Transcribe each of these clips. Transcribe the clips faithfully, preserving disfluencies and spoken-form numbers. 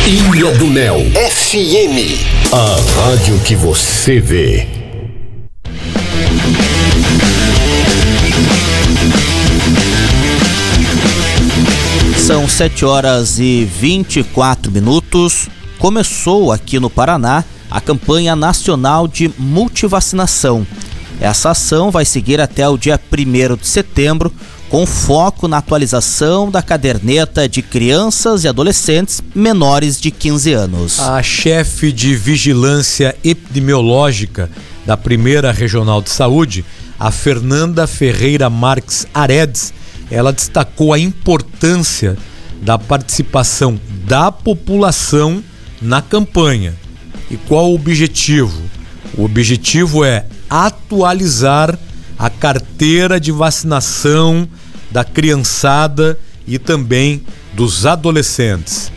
Ilha do Mel F M, a rádio que você vê. São sete horas e vinte e quatro minutos. Começou aqui no Paraná a campanha nacional de multivacinação. Essa ação vai seguir até o dia primeiro de setembro, com foco na atualização da caderneta de crianças e adolescentes menores de quinze anos. A chefe de vigilância epidemiológica da primeira Regional de Saúde, a Fernanda Ferreira Marques Aredes, ela destacou a importância da participação da população na campanha. E qual o objetivo? O objetivo é atualizar a carteira de vacinação da criançada e também dos adolescentes.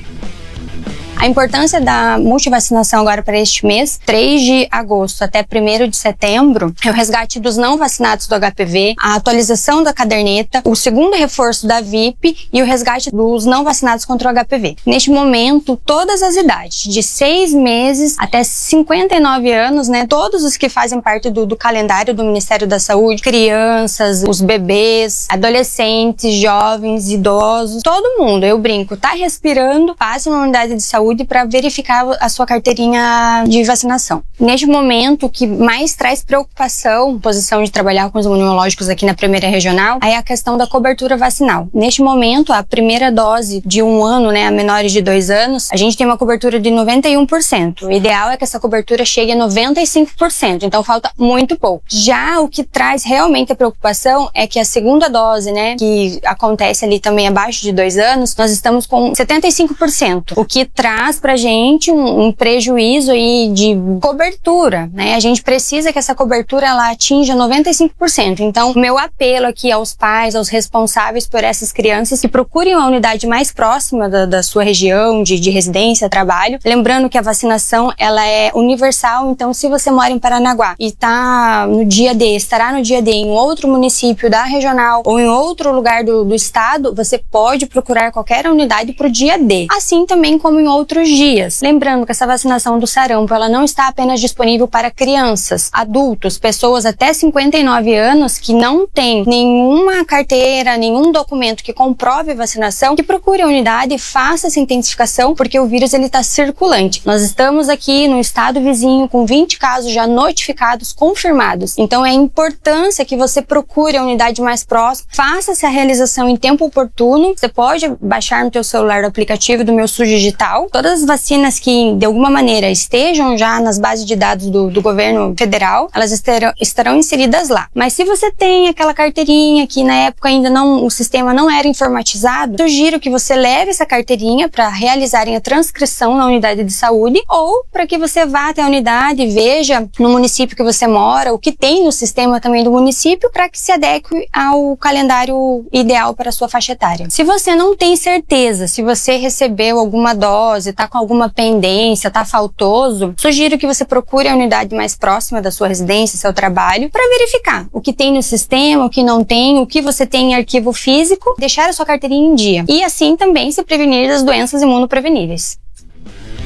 A importância da multivacinação agora para este mês, três de agosto até primeiro de setembro, é o resgate dos não vacinados do H P V, a atualização da caderneta, o segundo reforço da V I P e o resgate dos não vacinados contra o H P V. Neste momento, todas as idades, de seis meses até cinquenta e nove anos, né, todos os que fazem parte do, do calendário do Ministério da Saúde, crianças, os bebês, adolescentes, jovens, idosos, todo mundo, eu brinco, tá respirando, passe uma unidade de saúde para verificar a sua carteirinha de vacinação. Neste momento, o que mais traz preocupação, posição de trabalhar com os imunológicos aqui na primeira regional, é a questão da cobertura vacinal. Neste momento, a primeira dose de um ano, né, a menores de dois anos, a gente tem uma cobertura de noventa e um por cento. O ideal é que essa cobertura chegue a noventa e cinco por cento, então falta muito pouco. Já o que traz realmente a preocupação é que a segunda dose, né, que acontece ali também abaixo de dois anos, nós estamos com setenta e cinco por cento, o que traz traz pra gente um, um prejuízo aí de cobertura, né? A gente precisa que essa cobertura ela atinja noventa e cinco por cento. Então, o meu apelo aqui aos pais, aos responsáveis por essas crianças, que procurem a unidade mais próxima da, da sua região de, de residência, trabalho. Lembrando que a vacinação, ela é universal, então se você mora em Paranaguá e tá no dia D, estará no dia D em outro município da regional ou em outro lugar do, do estado, você pode procurar qualquer unidade pro dia D. Assim também como em outros dias. Lembrando que essa vacinação do sarampo, ela não está apenas disponível para crianças, adultos, pessoas até cinquenta e nove anos que não têm nenhuma carteira, nenhum documento que comprove a vacinação, que procure a unidade e faça essa identificação, porque o vírus ele está circulante. Nós estamos aqui no estado vizinho com vinte casos já notificados, confirmados. Então é a importância que você procure a unidade mais próxima, faça essa realização em tempo oportuno. Você pode baixar no teu celular o aplicativo do Meu SUS Digital. Todas as vacinas que, de alguma maneira, estejam já nas bases de dados do, do governo federal, elas estarão, estarão inseridas lá. Mas se você tem aquela carteirinha que na época ainda não, o sistema não era informatizado, sugiro que você leve essa carteirinha para realizarem a transcrição na unidade de saúde ou para que você vá até a unidade e veja no município que você mora, o que tem no sistema também do município, para que se adeque ao calendário ideal para a sua faixa etária. Se você não tem certeza, se você recebeu alguma dose, tá com alguma pendência, tá faltoso, sugiro que você procure a unidade mais próxima da sua residência, seu trabalho, para verificar o que tem no sistema, o que não tem, o que você tem em arquivo físico, deixar a sua carteirinha em dia. E assim também se prevenir das doenças imunopreveníveis.